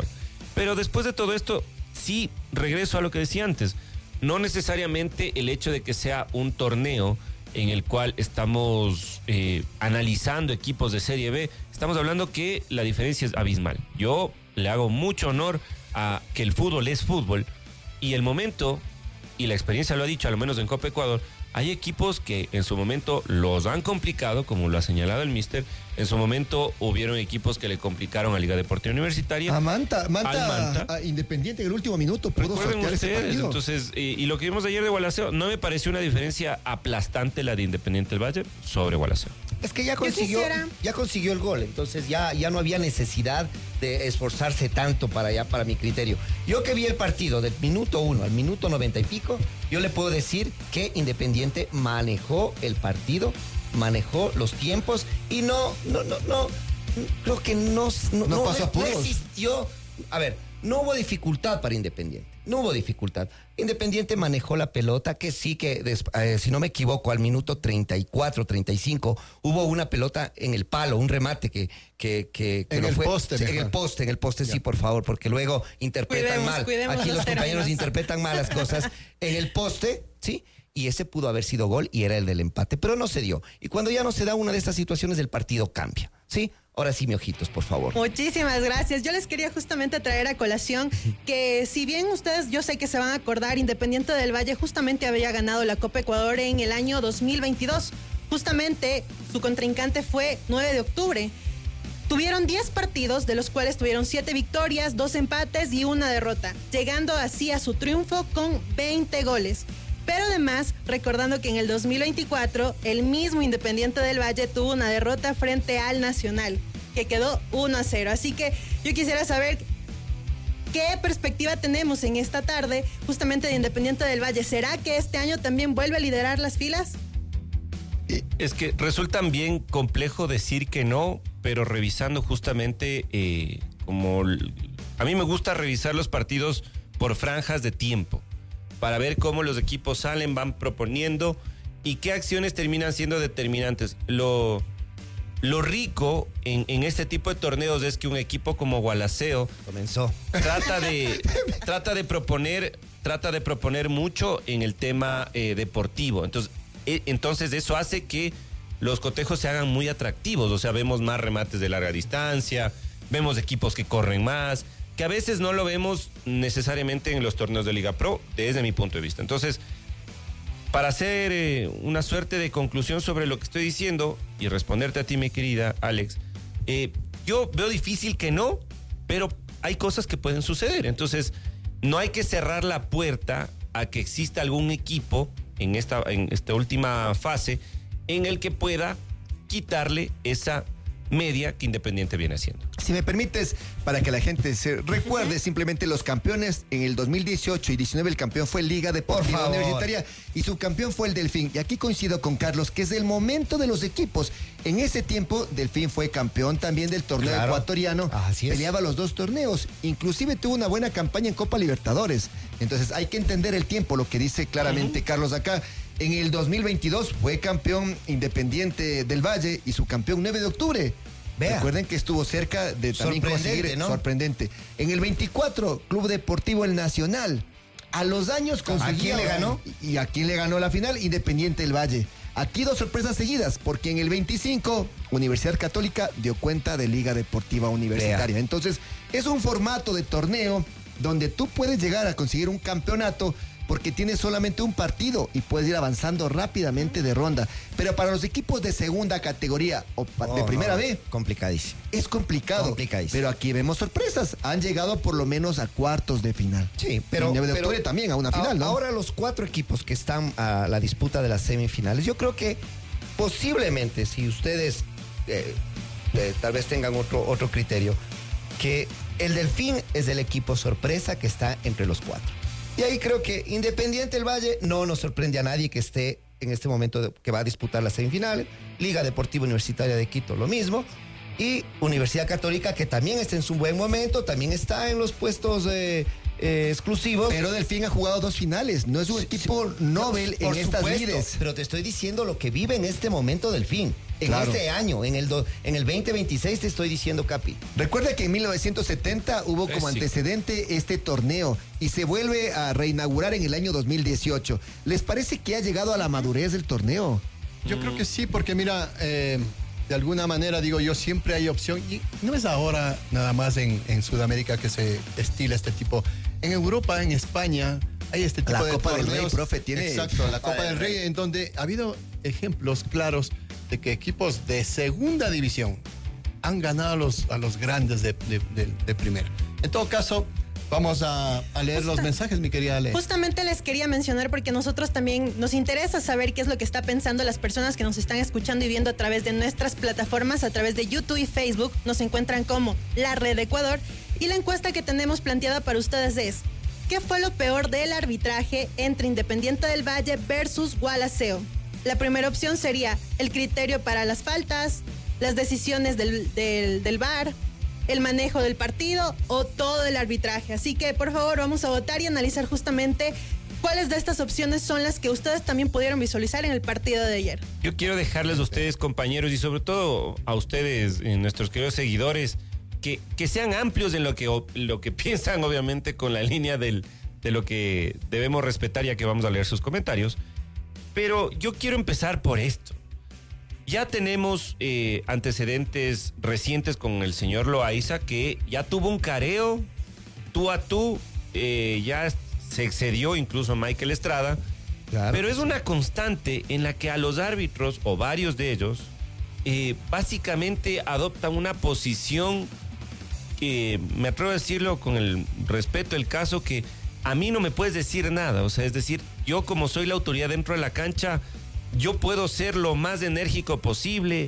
[SPEAKER 1] Pero después de todo esto, sí, regreso a lo que decía antes. No necesariamente el hecho de que sea un torneo en el cual estamos analizando equipos de Serie B, estamos hablando que la diferencia es abismal. Yo le hago mucho honor a que el fútbol es fútbol y el momento, y la experiencia lo ha dicho, al menos en Copa Ecuador, hay equipos que en su momento los han complicado, como lo ha señalado el míster. En su momento hubieron equipos que le complicaron a Liga Deportiva Universitaria.
[SPEAKER 5] A Manta, a Independiente en el último minuto pudo sortear ese partido.
[SPEAKER 1] Entonces, y lo que vimos ayer de Gualaceo, no me pareció una diferencia aplastante la de Independiente del Valle sobre Gualaceo.
[SPEAKER 6] Es que ya consiguió el gol, entonces ya no había necesidad de esforzarse tanto para mi criterio. Yo que vi el partido del minuto 1 al minuto 90 y pico, yo le puedo decir que Independiente manejó el partido, manejó los tiempos y creo que no
[SPEAKER 5] pasó apuros.
[SPEAKER 6] existió. A ver, no hubo dificultad para Independiente. No hubo dificultad. Independiente manejó la pelota, que sí que, si no me equivoco, al minuto 34, 35, hubo una pelota en el palo, un remate que
[SPEAKER 5] en
[SPEAKER 6] no
[SPEAKER 5] el
[SPEAKER 6] fue.
[SPEAKER 5] poste,
[SPEAKER 6] Sí, en el poste, sí, por favor, porque luego interpretan mal.
[SPEAKER 7] Cuidemos
[SPEAKER 6] Aquí los
[SPEAKER 7] los
[SPEAKER 6] compañeros
[SPEAKER 7] términos.
[SPEAKER 6] interpretan mal las cosas. En el poste, sí. Y ese pudo haber sido gol y era el del empate, pero no se dio. Y cuando ya no se da una de estas situaciones, el partido cambia, ¿sí? Ahora sí, mi ojitos, por favor.
[SPEAKER 7] Muchísimas gracias. Yo les quería justamente traer a colación que si bien ustedes, yo sé que se van a acordar, Independiente del Valle justamente había ganado la Copa Ecuador en el año 2022. Justamente su contrincante fue 9 de octubre. Tuvieron 10 partidos, de los cuales tuvieron 7 victorias, 2 empates y 1 derrota, llegando así a su triunfo con 20 goles. Pero además, recordando que en el 2024, el mismo Independiente del Valle tuvo una derrota frente al Nacional, que quedó 1-0. Así que yo quisiera saber qué perspectiva tenemos en esta tarde, justamente de Independiente del Valle. ¿Será que este año también vuelve a liderar las filas?
[SPEAKER 1] Es que resulta bien complejo decir que no, pero revisando justamente a mí me gusta revisar los partidos por franjas de tiempo, para ver cómo los equipos salen, van proponiendo y qué acciones terminan siendo determinantes. Lo rico en este tipo de torneos es que un equipo como Gualaceo
[SPEAKER 6] Comenzó.
[SPEAKER 1] trata de proponer mucho en el tema deportivo. Entonces eso hace que los cotejos se hagan muy atractivos. O sea, vemos más remates de larga distancia, vemos equipos que corren más, que a veces no lo vemos necesariamente en los torneos de Liga Pro, desde mi punto de vista. Entonces, para hacer una suerte de conclusión sobre lo que estoy diciendo y responderte a ti, mi querida Alex, yo veo difícil que no, pero hay cosas que pueden suceder. Entonces, no hay que cerrar la puerta a que exista algún equipo en esta última fase en el que pueda quitarle esa media que Independiente viene haciendo.
[SPEAKER 5] Si me permites, para que la gente se recuerde simplemente los campeones, en el 2018 y 19 el campeón fue Liga Deportiva Universitaria y subcampeón fue el Delfín. Y aquí coincido con Carlos, que es el momento de los equipos. En ese tiempo, Delfín fue campeón también del torneo ecuatoriano.
[SPEAKER 6] Así es.
[SPEAKER 5] Peleaba los dos torneos. Inclusive tuvo una buena campaña en Copa Libertadores. Entonces hay que entender el tiempo, lo que dice claramente Carlos acá. En el 2022 fue campeón Independiente del Valle y subcampeón 9 de octubre. Vea. Recuerden que estuvo cerca de también conseguir, ¿no? Sorprendente. En el 24, Club Deportivo El Nacional. A los años consiguió.
[SPEAKER 6] ¿A quién le ganó?
[SPEAKER 5] ¿Y a quién le ganó la final? Independiente del Valle. Aquí 2 sorpresas seguidas, porque en el 25, Universidad Católica dio cuenta de Liga Deportiva Universitaria. Vea. Entonces, es un formato de torneo donde tú puedes llegar a conseguir un campeonato porque tienes solamente un partido y puedes ir avanzando rápidamente de ronda. Pero para los equipos de segunda categoría o de primera B,
[SPEAKER 6] complicadísimo.
[SPEAKER 5] Es complicado. Pero aquí vemos sorpresas. Han llegado por lo menos a cuartos de final.
[SPEAKER 6] Sí, pero...
[SPEAKER 5] El 9 de octubre también a una final, ¿no?
[SPEAKER 6] Ahora los 4 equipos que están a la disputa de las semifinales, yo creo que posiblemente, si ustedes tal vez tengan otro criterio, que el Delfín es el equipo sorpresa que está entre los 4. Y ahí creo que Independiente del Valle no nos sorprende a nadie que esté en este momento que va a disputar las semifinales. Liga Deportiva Universitaria de Quito, lo mismo. Y Universidad Católica, que también está en su buen momento, también está en los puestos exclusivos.
[SPEAKER 5] Pero Delfín ha jugado 2 finales. No es un equipo Nobel en estas lides.
[SPEAKER 6] Pero te estoy diciendo lo que vive en este momento Delfín. En
[SPEAKER 5] Claro.
[SPEAKER 6] este año, en el 2026 te estoy diciendo, Capi.
[SPEAKER 5] Recuerda que en 1970 hubo como
[SPEAKER 1] Sí.
[SPEAKER 5] antecedente este torneo y se vuelve a reinaugurar en el año 2018. ¿Les parece que ha llegado a la madurez del torneo?
[SPEAKER 8] Yo creo que sí, porque mira, de alguna manera, digo yo, siempre hay opción. Y no es ahora nada más en Sudamérica que se estila este tipo. En Europa, en España, hay este tipo
[SPEAKER 5] La
[SPEAKER 8] de
[SPEAKER 5] Copa del Rey,
[SPEAKER 8] torneos.
[SPEAKER 5] profe, tiene-
[SPEAKER 8] Exacto, la Copa del Rey, en donde ha habido ejemplos claros de que equipos de segunda división han ganado a los grandes de primera. En todo caso, vamos a leer los mensajes, mi querida Ale.
[SPEAKER 7] Justamente les quería mencionar porque nosotros también nos interesa saber qué es lo que está pensando las personas que nos están escuchando y viendo a través de nuestras plataformas, a través de YouTube y Facebook. Nos encuentran como La Red Ecuador. Y la encuesta que tenemos planteada para ustedes es: ¿qué fue lo peor del arbitraje entre Independiente del Valle versus Gualaceo? La primera opción sería el criterio para las faltas, las decisiones del VAR, el manejo del partido o todo el arbitraje. Así que, por favor, vamos a votar y analizar justamente cuáles de estas opciones son las que ustedes también pudieron visualizar en el partido de ayer.
[SPEAKER 1] Yo quiero dejarles a ustedes, compañeros, y sobre todo a ustedes, nuestros queridos seguidores, que sean amplios en lo que piensan, obviamente, con la línea de lo que debemos respetar, ya que vamos a leer sus comentarios. Pero yo quiero empezar por esto. Ya tenemos antecedentes recientes con el señor Loaiza, que ya tuvo un careo tú a tú, ya se excedió incluso Michael Estrada.
[SPEAKER 5] Claro.
[SPEAKER 1] Pero es una constante en la que a los árbitros, o varios de ellos, básicamente adoptan una posición que, me atrevo a decirlo con el respeto del caso, que a mí no me puedes decir nada. O sea, es decir, yo como soy la autoridad dentro de la cancha, yo puedo ser lo más enérgico posible,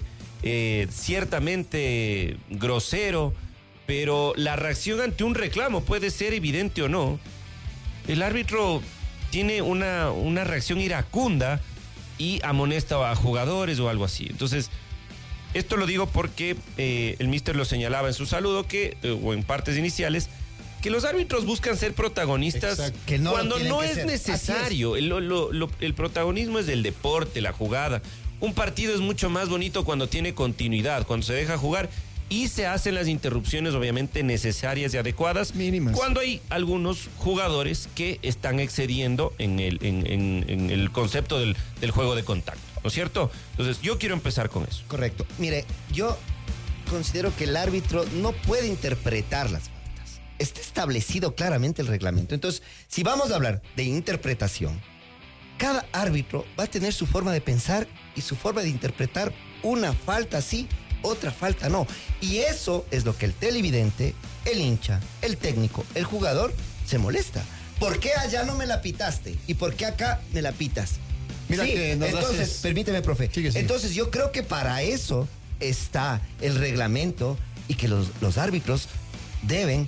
[SPEAKER 1] ciertamente grosero, pero la reacción ante un reclamo puede ser evidente o no. El árbitro tiene una reacción iracunda y amonesta a jugadores o algo así. Entonces, esto lo digo porque el míster lo señalaba en su saludo, o en partes iniciales, que los árbitros buscan ser protagonistas.
[SPEAKER 8] Exacto.
[SPEAKER 6] Que no lo
[SPEAKER 1] cuando
[SPEAKER 6] tienen
[SPEAKER 1] no
[SPEAKER 6] que
[SPEAKER 1] es
[SPEAKER 6] ser.
[SPEAKER 1] necesario. El protagonismo es del deporte, la jugada. Un partido es mucho más bonito cuando tiene continuidad, cuando se deja jugar y se hacen las interrupciones obviamente necesarias y adecuadas.
[SPEAKER 5] Mínimas.
[SPEAKER 1] Cuando hay algunos jugadores que están excediendo en el concepto del juego de contacto, ¿no es cierto? Entonces yo quiero empezar con eso.
[SPEAKER 6] Correcto. Mire, yo considero que el árbitro no puede interpretar las faltas. Está establecido claramente el reglamento. Entonces, si vamos a hablar de interpretación, cada árbitro va a tener su forma de pensar y su forma de interpretar una falta sí, otra falta no. Y eso es lo que el televidente, el hincha, el técnico, el jugador se molesta. ¿Por qué allá no me la pitaste? ¿Y por qué acá me la pitas?
[SPEAKER 8] Mira
[SPEAKER 6] Sí,
[SPEAKER 8] que nos
[SPEAKER 6] entonces,
[SPEAKER 8] haces-
[SPEAKER 6] permíteme, profe.
[SPEAKER 8] Sigue.
[SPEAKER 6] Entonces, yo creo que para eso está el reglamento y que los árbitros deben,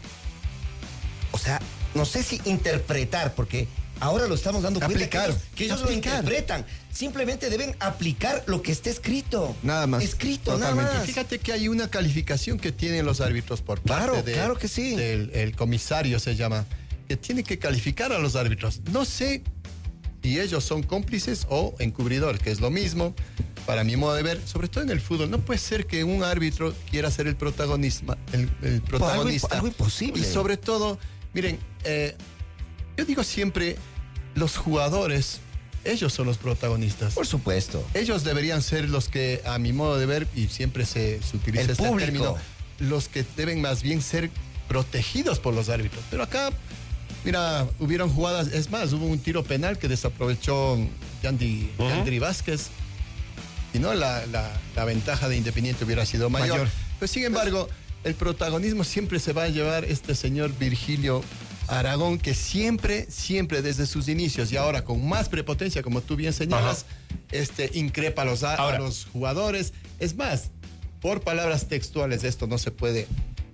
[SPEAKER 6] o sea, no sé si interpretar, porque ahora lo estamos dando cuenta
[SPEAKER 5] Aplicar.
[SPEAKER 6] que ellos
[SPEAKER 5] Aplicar.
[SPEAKER 6] lo interpretan. Simplemente deben aplicar lo que esté escrito.
[SPEAKER 5] Nada más.
[SPEAKER 6] Escrito,
[SPEAKER 5] Totalmente.
[SPEAKER 6] nada más.
[SPEAKER 8] Fíjate que hay una calificación que tienen los árbitros por parte
[SPEAKER 6] Claro, claro que sí.
[SPEAKER 8] del el comisario, se llama, que tiene que calificar a los árbitros. No sé si ellos son cómplices o encubridores, que es lo mismo, para mi modo de ver, sobre todo en el fútbol. No puede ser que un árbitro quiera ser el protagonista. El protagonista.
[SPEAKER 6] algo imposible.
[SPEAKER 8] Y sobre todo, miren, yo digo siempre, los jugadores, ellos son los protagonistas.
[SPEAKER 6] Por supuesto.
[SPEAKER 8] Ellos deberían ser los que, a mi modo de ver, y siempre se utiliza
[SPEAKER 6] El
[SPEAKER 8] este
[SPEAKER 6] público.
[SPEAKER 8] término, los que deben más bien ser protegidos por los árbitros. Pero acá, mira, hubieron jugadas, es más, hubo un tiro penal que desaprovechó Yandri Vázquez. Si no, la ventaja de Independiente hubiera sido mayor. Pero sin embargo, el protagonismo siempre se va a llevar este señor Virgilio Aragón, que siempre, desde sus inicios y ahora con más prepotencia, como tú bien señalas, increpa a los jugadores. Es más, por palabras textuales, esto no se puede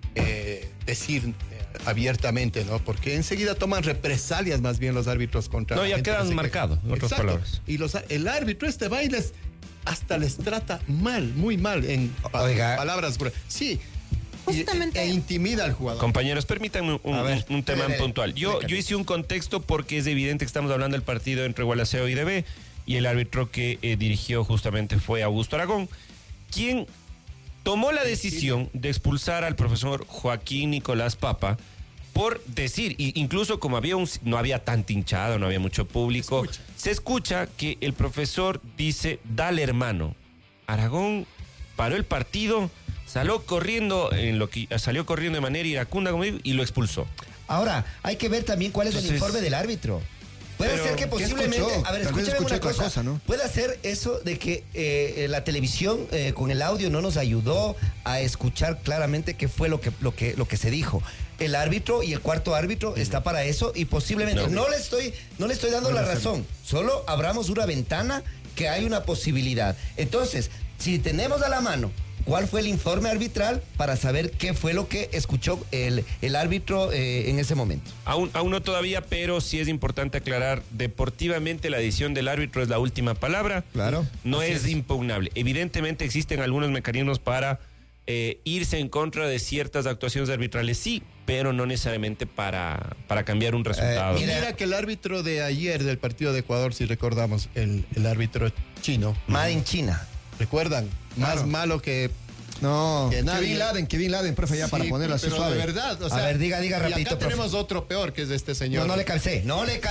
[SPEAKER 8] decir abiertamente, ¿no? Porque enseguida toman represalias más bien los árbitros contra
[SPEAKER 1] No,
[SPEAKER 8] la
[SPEAKER 1] ya
[SPEAKER 8] gente
[SPEAKER 1] quedan
[SPEAKER 8] que se
[SPEAKER 1] marcados,
[SPEAKER 8] queja.
[SPEAKER 1] en otras
[SPEAKER 8] Exacto.
[SPEAKER 1] palabras.
[SPEAKER 8] Y el árbitro bailes hasta les trata mal, muy mal, en
[SPEAKER 6] Oiga.
[SPEAKER 8] palabras. Sí.
[SPEAKER 7] Justamente.
[SPEAKER 8] E intimida al jugador.
[SPEAKER 1] Compañeros, permítanme
[SPEAKER 6] A ver,
[SPEAKER 1] un tema
[SPEAKER 6] dale,
[SPEAKER 1] puntual. Yo hice un contexto porque es evidente que estamos hablando del partido entre Gualaceo y DB, y el árbitro que dirigió justamente fue Augusto Aragón. quien tomó la decisión de expulsar al profesor Joaquín Nicolás Papa por decir, incluso como no había tanta hinchada, no había mucho público, se escucha que el profesor dice, dale hermano. Aragón paró el partido, salió corriendo de manera iracunda, como digo, y lo expulsó.
[SPEAKER 6] Ahora, hay que ver también cuál es el informe del árbitro. Puede ser que posiblemente... A ver, escúchame una cosa, ¿no? Puede ser eso de que la televisión con el audio no nos ayudó a escuchar claramente qué fue lo que se dijo. El árbitro y el cuarto árbitro está para eso y posiblemente... No le estoy dando la razón. Solo abramos una ventana que hay una posibilidad. Entonces, si tenemos a la mano cuál fue el informe arbitral para saber qué fue lo que escuchó el árbitro en ese momento.
[SPEAKER 1] Aún no todavía, pero sí es importante aclarar, deportivamente la decisión del árbitro es la última palabra.
[SPEAKER 6] Claro.
[SPEAKER 1] No es impugnable. Evidentemente existen algunos mecanismos para irse en contra de ciertas actuaciones arbitrales, sí, pero no necesariamente para cambiar un resultado.
[SPEAKER 8] Mira que el árbitro de ayer del partido de Ecuador, si recordamos, el árbitro chino.
[SPEAKER 6] Made in China.
[SPEAKER 8] ¿Recuerdan? Claro. Más malo que...
[SPEAKER 5] No,
[SPEAKER 8] que
[SPEAKER 5] Kevin Laden, profe, ya para ponerlo así suave.
[SPEAKER 8] De verdad, o sea,
[SPEAKER 6] a ver, diga rapidito,
[SPEAKER 8] y acá
[SPEAKER 6] profe.
[SPEAKER 8] tenemos otro peor, que es de este señor.
[SPEAKER 6] No le cabecé.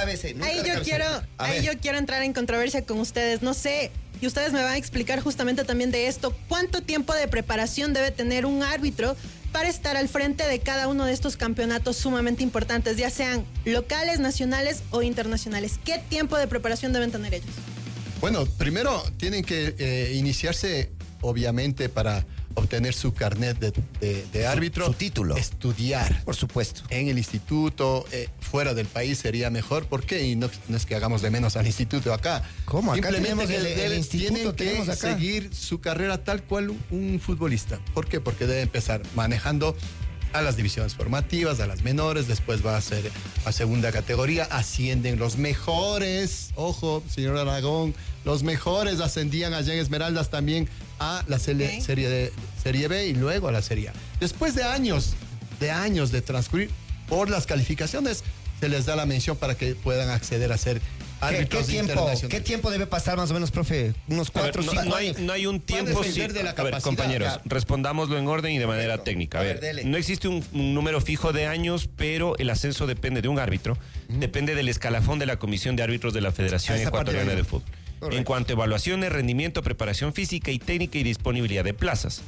[SPEAKER 7] Ahí yo quiero entrar en controversia con ustedes. No sé, y ustedes me van a explicar justamente también de esto. ¿Cuánto tiempo de preparación debe tener un árbitro para estar al frente de cada uno de estos campeonatos sumamente importantes, ya sean locales, nacionales o internacionales? ¿Qué tiempo de preparación deben tener ellos?
[SPEAKER 8] Bueno, primero tienen que iniciarse, obviamente, para obtener su carnet de árbitro.
[SPEAKER 6] Su título.
[SPEAKER 8] Estudiar.
[SPEAKER 6] Por supuesto.
[SPEAKER 8] En el instituto, fuera del país sería mejor. ¿Por qué? Y no es que hagamos de menos al instituto acá.
[SPEAKER 6] ¿Cómo? Acá
[SPEAKER 8] simplemente
[SPEAKER 6] tenemos el instituto,
[SPEAKER 8] tienen que seguir su carrera tal cual un futbolista. ¿Por qué? Porque debe empezar manejando a las divisiones formativas, a las menores, después va a ser a segunda categoría, ascienden los mejores, ojo, señor Aragón, los mejores ascendían allá en Esmeraldas también a la Serie B y luego a la Serie A. Después de años de transcurrir por las calificaciones, se les da la mención para que puedan acceder a ser árbitros internacionales.
[SPEAKER 6] ¿Qué tiempo debe pasar más o menos, profe? Unos 4 o 5 años.
[SPEAKER 1] No hay un tiempo. A ver, compañeros, respondámoslo en orden y de manera técnica. A ver, no existe un número fijo de años, pero el ascenso depende de un árbitro, depende del escalafón de la Comisión de Árbitros de la Federación Ecuatoriana de Fútbol. Correcto. En cuanto a evaluaciones, rendimiento, preparación física y técnica y disponibilidad de plazas.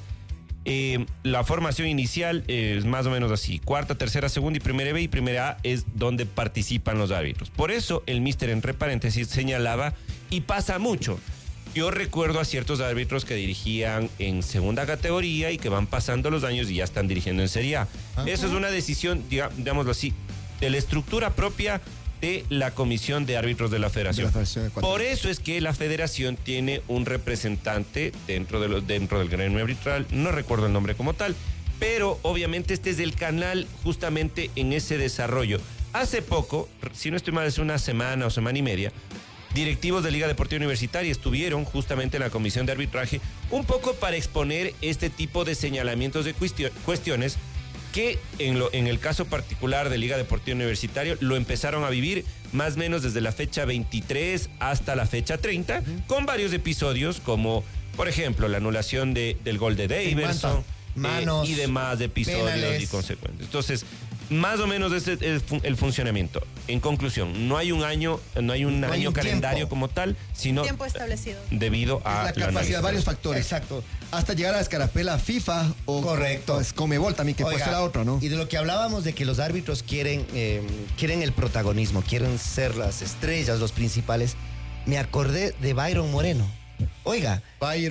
[SPEAKER 1] La formación inicial es más o menos así: cuarta, tercera, segunda y primera B, y primera A es donde participan los árbitros. Por eso el míster, entre paréntesis, señalaba, y pasa mucho. Yo recuerdo a ciertos árbitros que dirigían en segunda categoría y que van pasando los años y ya están dirigiendo en Serie A. Eso es una decisión, digámoslo así, de la estructura propia de la Comisión de Árbitros de la Federación. Por eso es que la Federación tiene un representante dentro del gremio arbitral, no recuerdo el nombre como tal, pero obviamente este es el canal justamente en ese desarrollo. Hace poco, si no estoy mal, es una semana o semana y media, directivos de Liga Deportiva Universitaria estuvieron justamente en la Comisión de Arbitraje un poco para exponer este tipo de señalamientos de cuestiones que en el caso particular de Liga Deportiva Universitaria lo empezaron a vivir más o menos desde la fecha 23 hasta la fecha 30, con varios episodios como, por ejemplo, la anulación del gol de Daverson y demás episodios penales y consecuencias. Entonces, más o menos ese es el funcionamiento. En conclusión, no hay un año calendario tiempo como tal, sino
[SPEAKER 7] tiempo establecido
[SPEAKER 5] debido a la capacidad de varios factores.
[SPEAKER 6] Exacto.
[SPEAKER 5] Hasta llegar a la escarapela FIFA o
[SPEAKER 6] correcto.
[SPEAKER 5] Conmebol también, que puede ser la otra, ¿no?
[SPEAKER 6] Y de lo que hablábamos de que los árbitros quieren el protagonismo, quieren ser las estrellas, los principales, me acordé de Byron Moreno. Oiga,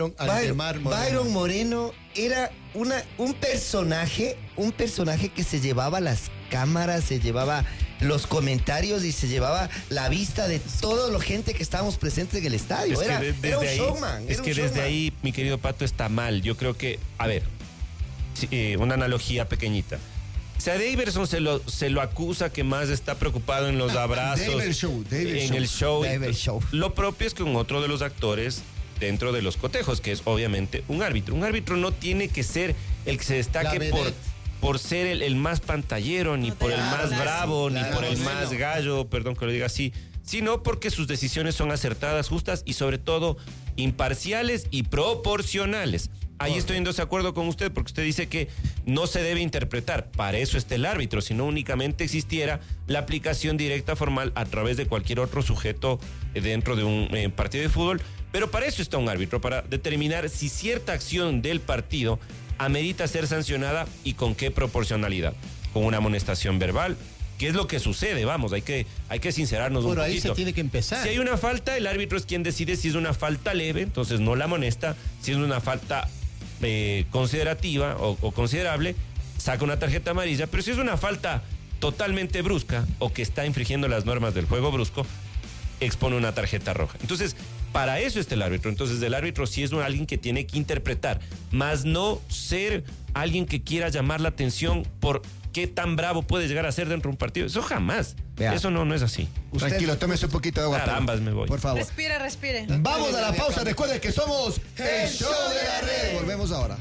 [SPEAKER 6] Byron Moreno era un personaje que se llevaba las cámaras, se llevaba los comentarios y se llevaba la vista de toda la gente que estábamos presentes en el estadio. Era un showman.
[SPEAKER 1] Desde ahí, mi querido Pato, está mal. Yo creo que, a ver, una analogía pequeñita. O sea, Daverson se lo acusa que más está preocupado en los abrazos, en el show. Lo propio es con otro de los actores dentro de los cotejos, que es obviamente un árbitro. Un árbitro no tiene que ser el que se destaque por ser el más pantallero, ni por el más bravo, ni por el más gallo, perdón que lo diga así, sino porque sus decisiones son acertadas, justas y sobre todo imparciales y proporcionales. Ahí estoy en desacuerdo con usted, porque usted dice que no se debe interpretar. Para eso está el árbitro, si no únicamente existiera la aplicación directa formal a través de cualquier otro sujeto dentro de un partido de fútbol. Pero para eso está un árbitro, para determinar si cierta acción del partido amerita ser sancionada y con qué proporcionalidad. Con una amonestación verbal, ¿qué es lo que sucede? Vamos, hay que sincerarnos un poquito.
[SPEAKER 2] Por ahí se tiene que empezar.
[SPEAKER 1] Si hay una falta, el árbitro es quien decide si es una falta leve, entonces no la amonesta. Si es una falta considerativa o considerable, saca una tarjeta amarilla. Pero si es una falta totalmente brusca o que está infringiendo las normas del juego brusco, expone una tarjeta roja. Entonces, para eso está el árbitro. Entonces, el árbitro sí es alguien que tiene que interpretar, más no ser alguien que quiera llamar la atención por qué tan bravo puede llegar a ser dentro de un partido. Eso jamás.
[SPEAKER 5] Vea.
[SPEAKER 1] Eso no es así.
[SPEAKER 5] Tranquilo, tómese un poquito de agua.
[SPEAKER 1] Carambas, me voy.
[SPEAKER 5] Por favor.
[SPEAKER 7] Respire.
[SPEAKER 5] Vamos a la pausa. Recuerden que somos el show de la red. Volvemos ahora.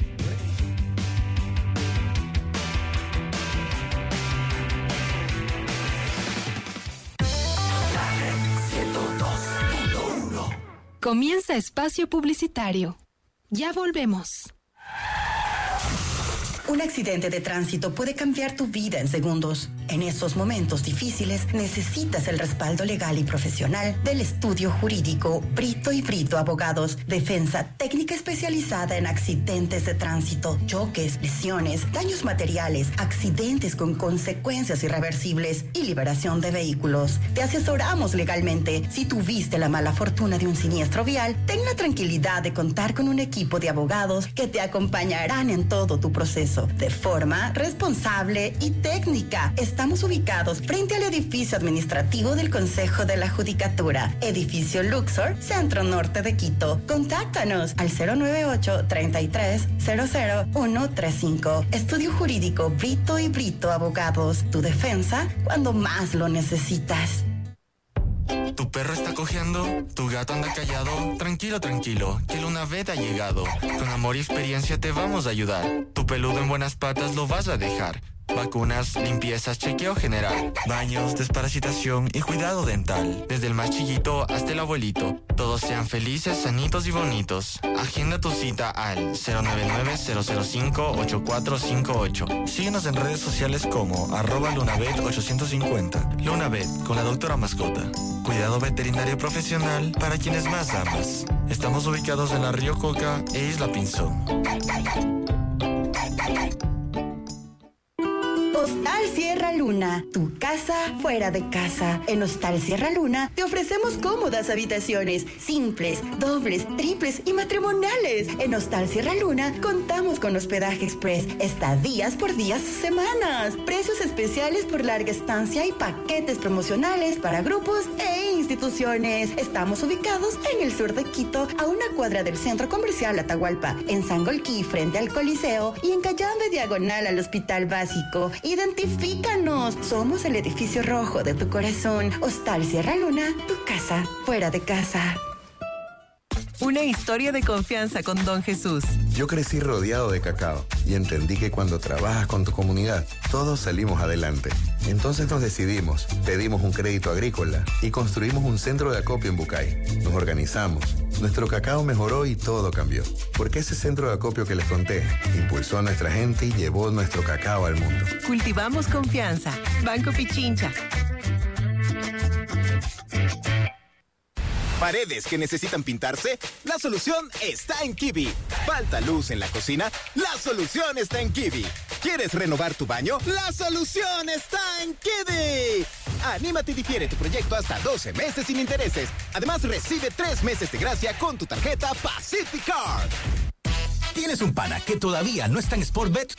[SPEAKER 9] Comienza espacio publicitario. Ya volvemos.
[SPEAKER 10] Un accidente de tránsito puede cambiar tu vida en segundos. En esos momentos difíciles necesitas el respaldo legal y profesional del estudio jurídico Brito y Brito Abogados. Defensa técnica especializada en accidentes de tránsito, choques, lesiones, daños materiales, accidentes con consecuencias irreversibles y liberación de vehículos. Te asesoramos legalmente. Si tuviste la mala fortuna de un siniestro vial, ten la tranquilidad de contar con un equipo de abogados que te acompañarán en todo tu proceso de forma responsable y técnica. Estamos ubicados frente al edificio administrativo del Consejo de la Judicatura, edificio Luxor, Centro Norte de Quito. Contáctanos al 098-33-00135. Estudio Jurídico Brito y Brito Abogados. Tu defensa cuando más lo necesitas.
[SPEAKER 11] ¿Tu perro está cojeando? ¿Tu gato anda callado? Tranquilo, que Lunavet ha llegado. Con amor y experiencia te vamos a ayudar. Tu peludo en buenas patas lo vas a dejar. Vacunas, limpiezas, chequeo general, baños, desparasitación y cuidado dental. Desde el más chiquito hasta el abuelito. Todos sean felices, sanitos y bonitos. Agenda tu cita al 099-005-8458. Síguenos en redes sociales como @Lunavet850. Lunavet, con la doctora mascota. Cuidado veterinario profesional para quienes más amas. Estamos ubicados en la Río Coca e Isla Pinzón.
[SPEAKER 10] Hostal Sierra Luna, tu casa fuera de casa. En Hostal Sierra Luna te ofrecemos cómodas habitaciones, simples, dobles, triples y matrimoniales. En Hostal Sierra Luna contamos con hospedaje express, estadías por días o semanas, precios especiales por larga estancia y paquetes promocionales para grupos e instituciones. Estamos ubicados en el sur de Quito, a una cuadra del Centro Comercial Atahualpa, en Sangolquí frente al Coliseo y en Cayambe diagonal al Hospital Básico. Identifícanos. Somos el edificio rojo de tu corazón. Hostal Sierra Luna, tu casa fuera de casa.
[SPEAKER 12] Una historia de confianza con Don Jesús.
[SPEAKER 13] Yo crecí rodeado de cacao y entendí que cuando trabajas con tu comunidad, todos salimos adelante. Entonces nos decidimos, pedimos un crédito agrícola y construimos un centro de acopio en Bucay. Nos organizamos, nuestro cacao mejoró y todo cambió. Porque ese centro de acopio que les conté impulsó a nuestra gente y llevó nuestro cacao al mundo.
[SPEAKER 12] Cultivamos confianza. Banco Pichincha.
[SPEAKER 14] ¿Paredes que necesitan pintarse? La solución está en Kiwi. ¿Falta luz en la cocina? La solución está en Kiwi. ¿Quieres renovar tu baño? La solución está en Kiwi. Anímate y difiere tu proyecto hasta 12 meses sin intereses. Además, recibe 3 meses de gracia con tu tarjeta Pacific Card.
[SPEAKER 15] ¿Tienes un pana que todavía no está en Sportbet?